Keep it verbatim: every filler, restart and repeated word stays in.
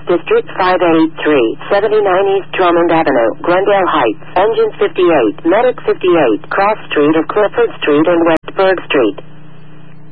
District five eighty-three, seventy-nine East Drummond Avenue, Glendale Heights, Engine fifty-eight, Medic fifty-eight, Cross Street of Clifford Street and West Berg Street.